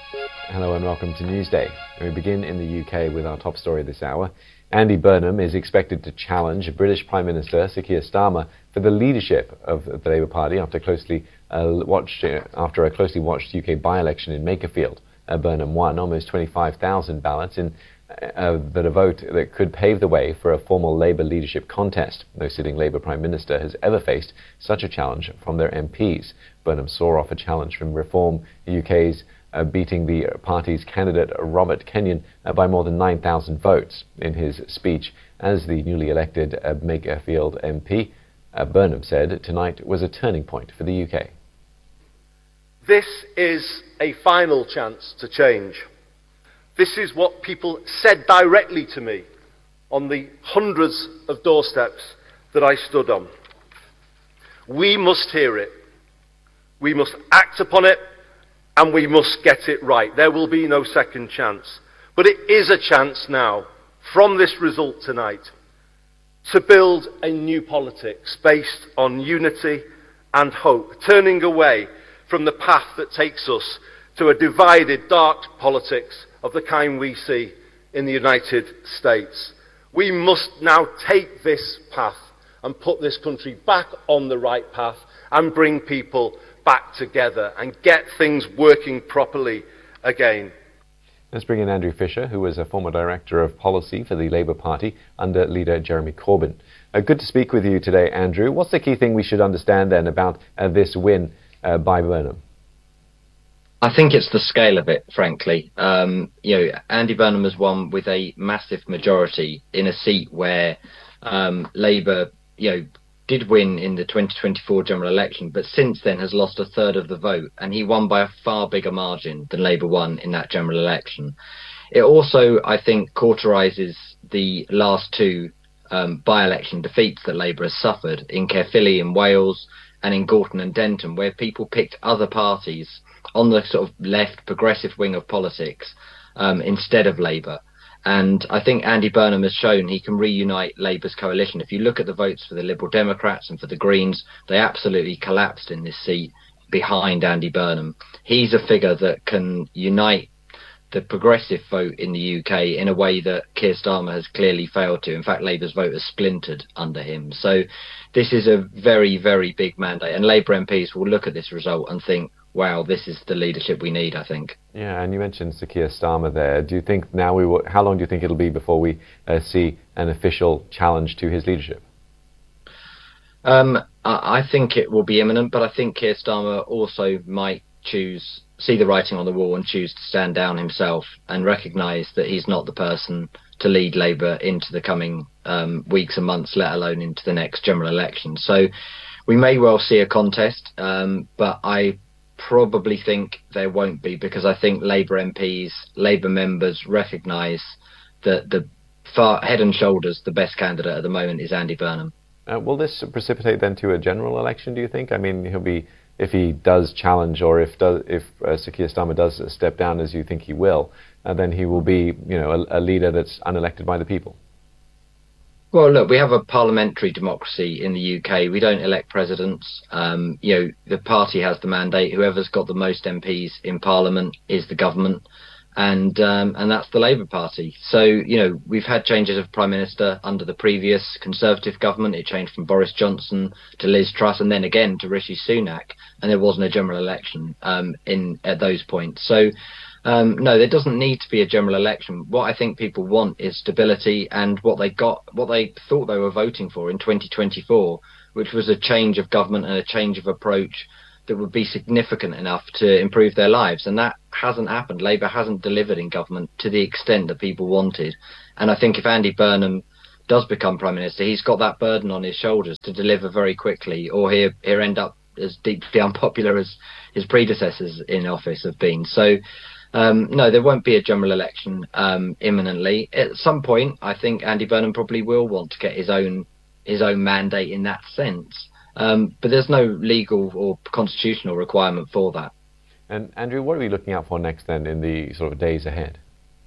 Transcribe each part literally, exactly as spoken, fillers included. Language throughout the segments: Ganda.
Hello and welcome to Newsday. We begin in the U K with our top story this hour. Andy Burnham is expected to challenge British Prime Minister Sir Keir Starmer for the leadership of the Labour Party after closely uh, watched uh, after a closely watched U K by-election in Makerfield. Uh, Burnham won almost twenty-five thousand ballots in uh, that a vote that could pave the way for a formal Labour leadership contest. No sitting Labour Prime Minister has ever faced such a challenge from their M Ps. Burnham saw off a challenge from Reform U K's Uh, beating the party's candidate Robert Kenyon uh, by more than nine thousand votes. In his speech as the newly elected uh, Makerfield M P, uh, Burnham said tonight was a turning point for the U K. This is a final chance to change. This is what people said directly to me on the hundreds of doorsteps that I stood on. We must hear it. We must act upon it. And we must get it right. There will be no second chance. But it is a chance now, from this result tonight, to build a new politics based on unity and hope, turning away from the path that takes us to a divided, dark politics of the kind we see in the United States. We must now take this path and put this country back on the right path and bring people back together and get things working properly again. Let's bring in Andrew Fisher, who was a former Director of Policy for the Labour Party under leader Jeremy Corbyn. Uh, good to speak with you today, Andrew. What's the key thing we should understand then about uh, this win uh, by Burnham? I think it's the scale of it, frankly. Um, you know, Andy Burnham has won with a massive majority in a seat where um, Labour, you know, did win in the twenty twenty-four general election, but since then has lost a third of the vote, and he won by a far bigger margin than Labour won in that general election. It also, I think, cauterises the last two um, by-election defeats that Labour has suffered in Caerphilly in Wales and in Gorton and Denton, where people picked other parties on the sort of left progressive wing of politics um, instead of Labour. And I think Andy Burnham has shown he can reunite Labour's coalition. If you look at the votes for the Liberal Democrats and for the Greens, they absolutely collapsed in this seat behind Andy Burnham. He's a figure that can unite the progressive vote in the U K in a way that Keir Starmer has clearly failed to. In fact, Labour's vote has splintered under him. So this is a very, very big mandate. And Labour M Ps will look at this result and think, wow, this is the leadership we need, I think. Yeah, and you mentioned Sir Keir Starmer there. Do you think now we will, how long do you think it'll be before we uh, see an official challenge to his leadership? Um, I, I think it will be imminent, but I think Keir Starmer also might choose, see the writing on the wall and choose to stand down himself and recognise that he's not the person to lead Labour into the coming um, weeks and months, let alone into the next general election. So we may well see a contest, um, but I probably think there won't be, because I think Labour M Ps, Labour members recognise that the far head and shoulders the best candidate at the moment is Andy Burnham. Uh, will this precipitate then to a general election, do you think? I mean, he'll be, if he does challenge, or if does, if uh, Sir Keir Starmer does step down, as you think he will, uh, then he will be, you know, a, a leader that's unelected by the people. Well, look, we have a parliamentary democracy in the U K. We don't elect presidents. Um, you know, the party has the mandate. Whoever's got the most M Ps in Parliament is the government, and um, and that's the Labour Party. So, you know, we've had changes of Prime Minister under the previous Conservative government. It changed from Boris Johnson to Liz Truss, and then again to Rishi Sunak, and there wasn't a general election um, in at those points. So, Um, no, there doesn't need to be a general election. What I think people want is stability, and what they got, what they thought they were voting for in twenty twenty-four, which was a change of government and a change of approach that would be significant enough to improve their lives. And that hasn't happened. Labour hasn't delivered in government to the extent that people wanted. And I think if Andy Burnham does become Prime Minister, he's got that burden on his shoulders to deliver very quickly, or he'll, he'll end up as deeply unpopular as his predecessors in office have been. So, Um, no, there won't be a general election um, imminently. At some point, I think Andy Burnham probably will want to get his own his own mandate in that sense. Um, but there's no legal or constitutional requirement for that. And Andrew, what are we looking out for next then in the sort of days ahead?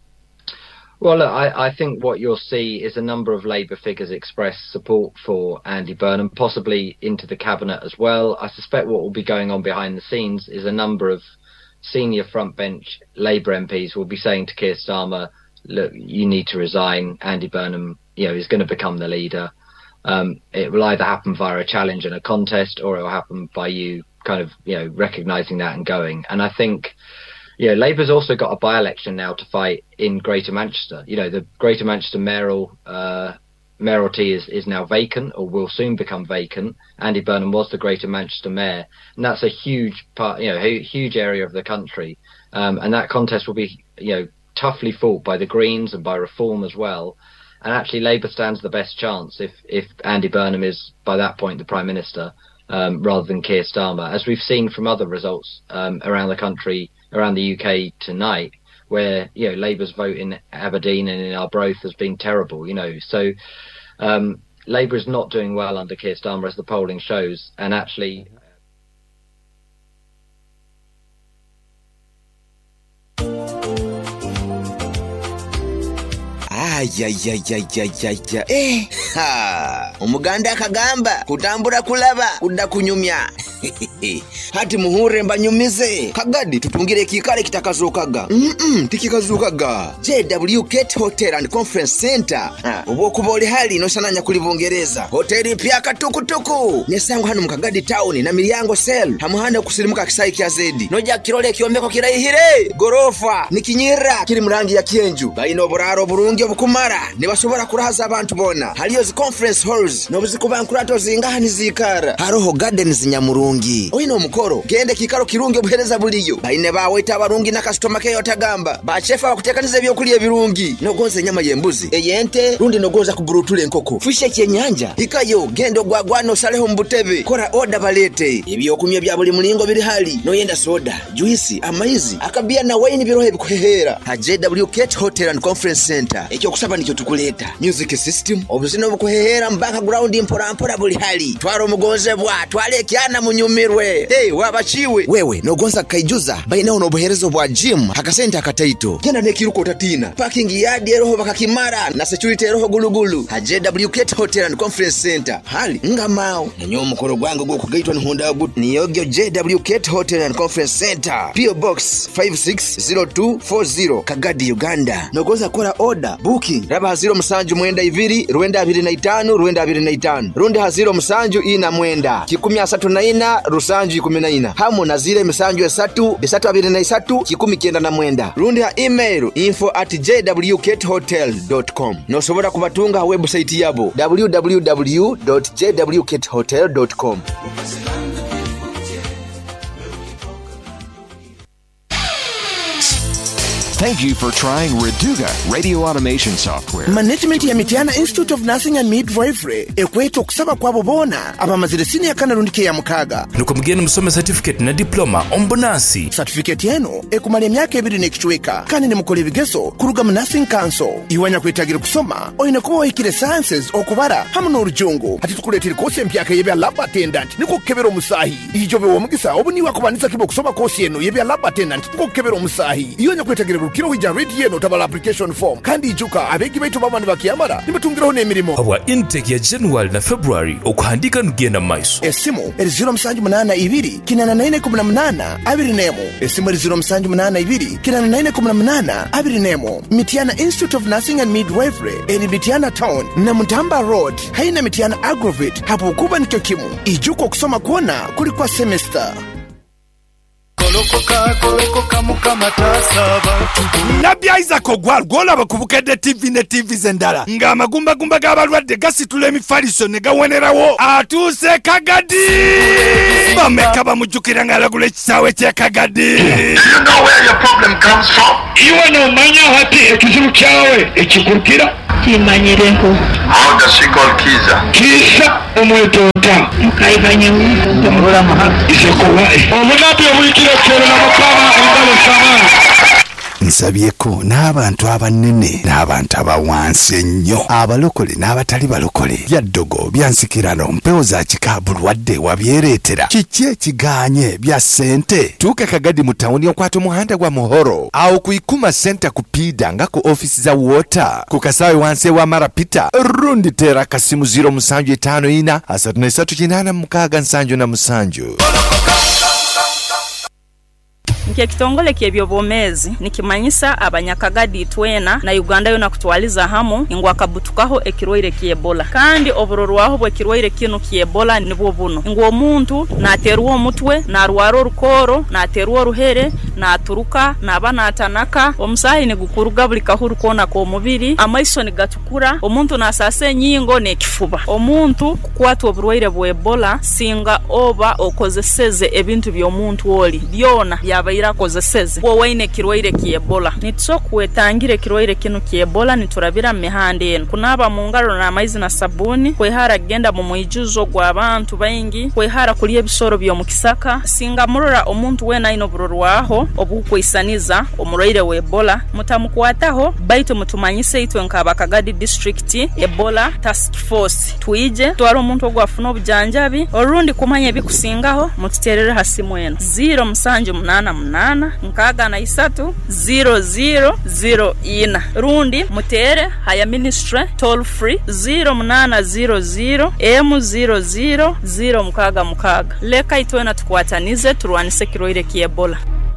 Well, look, I, I think what you'll see is a number of Labour figures express support for Andy Burnham, possibly into the cabinet as well. I suspect what will be going on behind the scenes is a number of senior front bench Labour M Ps will be saying to Keir Starmer, look, you need to resign. Andy Burnham, you know, is going to become the leader. Um, it will either happen via a challenge and a contest, or it will happen by you kind of, you know, recognising that and going. And I think, you know, Labour's also got a by-election now to fight in Greater Manchester. You know, the Greater Manchester mayoral uh, mayoralty is, is now vacant, or will soon become vacant. Andy Burnham was the Greater Manchester mayor, and that's a huge part, you know, a huge area of the country. Um, and that contest will be, you know, toughly fought by the Greens and by Reform as well. And actually, Labour stands the best chance if, if Andy Burnham is, by that point, the Prime Minister, um, rather than Keir Starmer, as we've seen from other results um, around the country, around the U K tonight, where, you know, Labour's vote in Aberdeen and in Arbroath has been terrible, you know. So um, Labour is not doing well under Keir Starmer, as the polling shows, and actually... Ayayayayayaya eh ha omuganda akagamba kutambula kulaba kudda kunyumya hati muhure mbanyumize kagadi tutungire kikale kitakazukaga mm tikikazukaga J W Kate Hotel and Conference Center obwo kubole hali no sananya kuli Bungereza hoteli pya katukutuku nesango hano mukagadi town na milyango sel hamuhanda kusilimuka kisai kya zedi noja kirole kyombeko kirayihire gorofa nikinyira kiri murangi ya kienju bayino buraro burungi obukumara ne bashobora kuraza abantu bona haliyo zi conference halls no buzikubankurato zingahani zikara haroho gardens nyamurungi oyino mukoro gende kikaro kirungi obuhereza buliyo bayine baweta abarungi na customer care yotagamba bachefa bakutekaniza byo kuliye birungi no gonze nyama yembuzi eyente rundi no gonza kuburutule nkoko fishe kyenyanja ikayo gendo gwagwano saleho mbutebe kora order balete ebyo kumye bya buli mulingo biri hali no yenda soda juice amaizi akabia na wine birohe bikuhehera ha J W Kate Hotel and Conference Center ekyo kusaba nikyo tukuleta music system obuzino bukuhehera mbaka ground impora mpora buli hali twaro mugonze bwa twale kyana munyumirwe hey wabachiwe wewe no gonza kaijuza bayina ono buherezo bwa gym hakasenta akataito genda nekiruko tatina parking yard eroho bakakimara na security eroho gulugulu ha J W Kate Hotel and Conference Center hali ngamao nyo mukoro gwango gwo kugaitwa nhonda good niyogyo J W Kate Hotel and Conference Center P O Box five six zero two four zero Kagadi Uganda no gonza kora order booking raba haziro musanju mwenda iviri ruenda abiri na itanu ruenda abiri na itanu rundi haziro musanju ina mwenda kikumi asatu na ina rusanju ikumi na ina hamu na zile musanju esatu bisatu abiri na isatu kikumi kenda na mwenda rundi ha email info at j w kate hotel dot com no sobora kubatunga website yabo w w w dot j w kate hotel dot com. Thank you for trying Reduga radio automation software. Management ya Mitiana Institute of Nursing and Midwifery ekweto kusaba kwabo bona abamazire sini ya kana rundike ya mukaga nuko mugende musome certificate na diploma ombunasi certificate yeno ekumali emyaka ebiri nekichweka kandi ne mukole bigeso kuruga mu Nursing Council iwanya kwetagira kusoma oyina kuba wikire sciences okubara hamwe n'orujungu hati tukuletire kosi empyaka yebya lab attendant niko kebero musahi ijobe wo mugisa obuni wakubanisa kibo kusoma kosi yeno yebya lab attendant niko kebero musahi iwanya kwetagira kiro wija read yeno tabala application form kandi ijuka abegi baitu bamani bakiyamara nibatungiraho n'emirimo aba intake ya January na February okuhandika nugenda maiso esimu eri zero musanju munana ibiri kinana nine kumi na munana abiri nemo esimu eri zero musanju munana ibiri kinana nine kumi na munana abiri nemo Mitiana Institute of Nursing and Midwifery eri Mitiana Town na Mutamba Road haina Mitiana Aggravate hapo kuba nikyo kimu ijuka kusoma kuona kuli kwa semester kolokoka kolokoka mukamatasa abantu nabya Isaac Ogwal gola bakubukede T V ne T V zendala nga amagumba gumba gabalwadde gasitula emifaliso ne gawenerawo atuse Kagadi bameka bamujukira ngalagula ekisawe kya Kagadi. You know where your problem comes from? Iwe no manya hati ekizibu kyawe ekikurukira Kimanyireho. How does she call Kiza? Kisa omwetota Mukaibanya umuntu murura maha isekowa omunabi omwikira kero na mukama endalo samana nsabyeko n'abantu abanene n'abantu abawansi ennyo abalokole n'abatali balokole byaddogo byansikirano mpewo za kikabulwadde wabyereetera kiki ekiganye bya ssente tuuka Kagadi mu tawuni okwata omuhanda gwa Muhoro awo kuikuma senta ku Pida nga ku ofisi za Water ku kasaawe wansi wa Marapita rundi tera kasimu zero musanju etaano ina asatu na esatu kinaana mukaaga nsanju na musanju. nke kitongole ky'ebyobwomezi nikimanyisa abanyakagadi twena na Uganda yona kutwaliza hamu ingwa kabutukaho ekirwaire ky'Ebola kandi oburorwaho bwe kirwaire kino ky'Ebola nibwo buno ingwa omuntu naterwa omutwe narwara orukoro naterwa oruhere naturuka naba natanaka omusahi ni gukuruga buli kahuru kona ko mubiri amaiso ni gatukura omuntu nasase nyingo nekifuba omuntu kukwatwa oburwaire bwa Ebola singa oba okozeseze ebintu by'omuntu oli byona byabayira kozeseze wowe kirwaire ky'Ebola nitso kwetangire kirwaire kino ky'Ebola niturabira mihande eno kunaba mu ngalo na amaizi na sabuni kwehara genda mu mwijuzo gw'abantu baingi kwehara kuli ebisoro by'omu kisaka singa murora omuntu wena ino burorwaho obukwisaniza omurwaire wa Ebola mutamukwataho baitu mutumanyise itwe nk'Abakagadi district Ebola task force tuije twara omuntu ogwafuna obujanjabi orundi kumanya bikusingaho mututerere hasimu eno zero musanju munana munana nkaga na isatu zero zero zero ina rundi mutere haya ministry toll free zero munana zero zero m zero zero zero mukaga mukaga leka itwena tukwatanize turwanise kirwaire ky'Ebola.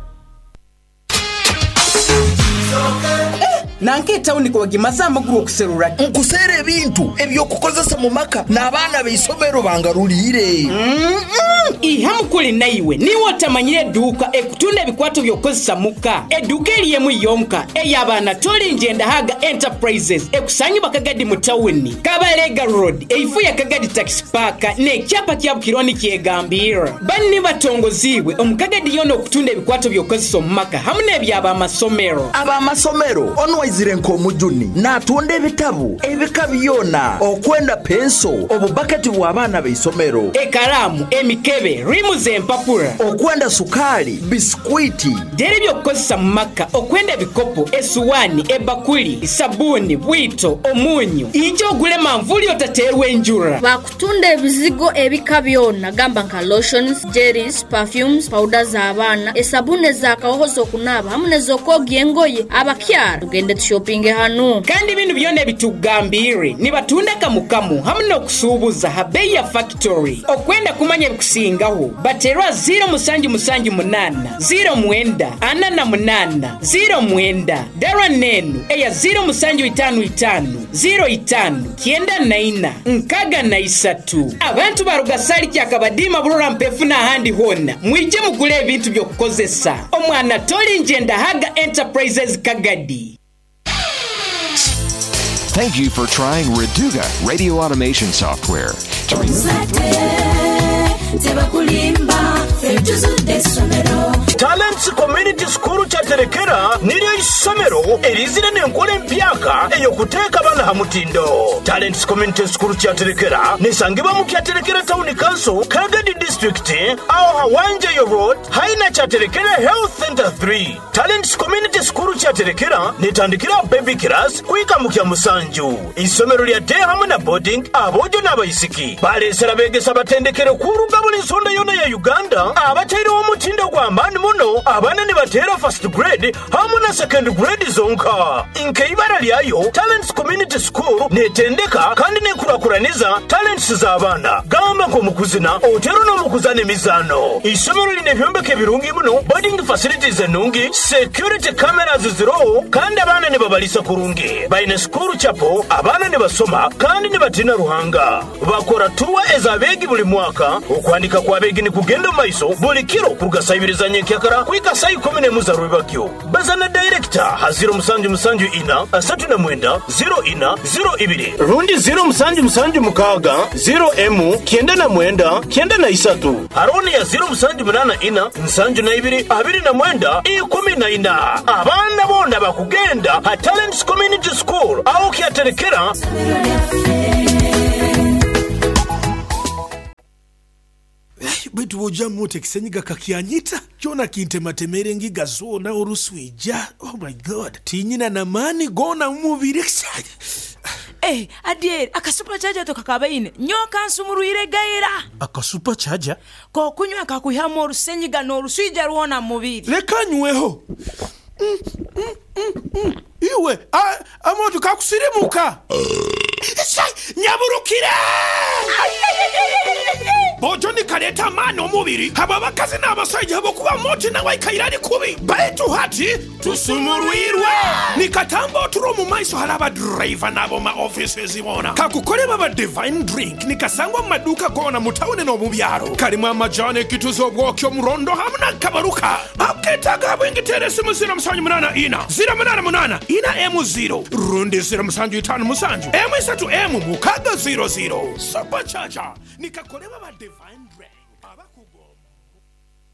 nanke tawuni ko gimaza amaguru okuserura nkusere ebintu ebyokukozesa mu maka n'abaana b'isomero bangarulire mm ihamukuli naiwe niwo tamanyire duka ekutunda ebikwato byokozesa muka eduka eliyemu yonka ey'abaana tolinje ndahaga enterprises ekusanyi Bakagadi mu tawuni Kabalega road eifu ya Kagadi taxi park n'ekyapa kya Bukironi kyegambira banni batongoziwe omukagadi yono okutunda ebikwato byokozesa mu maka hamune ebyaba amasomero aba amasomero ono izire nkomujuni natunda ebitabu ebika byona okwenda penso obubakati bw'abaana b'isomero ekalamu emikebe rimu z'empapula okwenda sukali biskwiti deri byokukozesa mu maka okwenda ebikopo esuwani ebakuli sabuni bwito omunyu ijjo ogule manvuli otaterwa enjura bakutunda ebizigo ebika byona gamba nka lotions jellies perfumes powder z'abaana esabune z'akahozo okunaba hamwe z'okogya engoye abakyala tugende shopping hano kandi bintu byone bitugambire nibatunda kamukamu hamwe n'okusuubuza habeyi ya factory okwenda kumanya bikusingaho baterwa zero musanju musanju munana zero mwenda ana na munana zero mwenda darwa nenu eya zero musanju itanu itanu zero itanu kienda na ina nkaga na isatu abantu barugasali kyakabadima bulora mpefu na handi hona mwije mugule ebintu byokukozesa omwana tolinje ndahaga enterprises Kagadi. Thank you for trying Reduga radio automation software. To Talents Community School Chaterekera nilyo isomero elizire nenkole mpyaka eyo kuteeka bana hamutindo. Talents Community School Chaterekera nisangibwa mu Chaterekera Town Council Kagadi District au Hawanje Road haina Chaterekera Health Center three. Talents Community School Chaterekera nitandikira baby class kuika mukya musanju. Isomero lya day hamwe na boarding abojo n'abayisiki balesera begesa batendekere kuruga buli nsonda yona ya Uganda abatera omutindo gwa mani muno abana ne batera first grade hamwe na second grade zonka inke ibara lyayo Talents Community School netendeka kandi nekurakuraniza talents z'abana gamba ko mukuzina otero no mukuzana emizano isomero line byombeke birungi muno boarding facilities enungi security cameras zero kandi abana ne babalisa kurungi baine school chapo abana ne basoma kandi ne batina ruhanga bakora tuwa ezabegi buli mwaka okwandika kwa begi ni kugenda maiso buli kiro kugasayibiriza nyekyakara kuika sayi komine muzaru bakyo bazana director haziro musanju musanju ina asatu na mwenda zero ina zero ibiri rundi zero musanju musanju mukaga zero m kienda na mwenda kienda na isatu haroni ya zero musanju munana ina musanju na ibiri abiri na mwenda ikumi na ina abana bonda bakugenda ha Talents Community School au Kyaterekera. Bwetu boja mote kisenyiga kakianyita kyona kintematemere ngiga zona oruswija. Oh my god, tinyina na mani gona umubiri kisaje. Eh, adier, akasupa chaja to kakabaine. Nyoka nsumuruire gaira. Akasupa chaja? Ko kunywa kakuhamo orusenyiga no ruswija ruona mubiri. Leka nyweho. Mm, mm, mm, mm. Iwe, a, amotu kakusirimuka. Sai, nyaburukira! ojo nikaleta amaani omubiri abo abakazi n'abasajja bokuba moti nawaikaira ali kubi baitu hati tusumulwirwe nikatamba otulo mu maiso hari abadriver n'abo ma offices bona kakukole baba divine drink nikasangwa mu maduuka gona mu tawuni n'omu byalo kalimu amajani ekituza obwoki omurondo hamu n'akabaluka aketaaga bwengitere simu ziro musanju munana ina ziro munana munana ina emu ziro rundi ziro musanju itano musanju emu isatu emu mukaga ziro ziro supercharger nikakole baba divine drink.